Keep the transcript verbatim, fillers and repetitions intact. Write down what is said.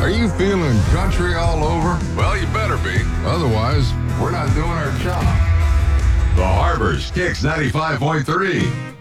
Are you feeling country all over? Well, you better be. Otherwise, we're not doing our job. The Harbor's Kicks ninety-five point three.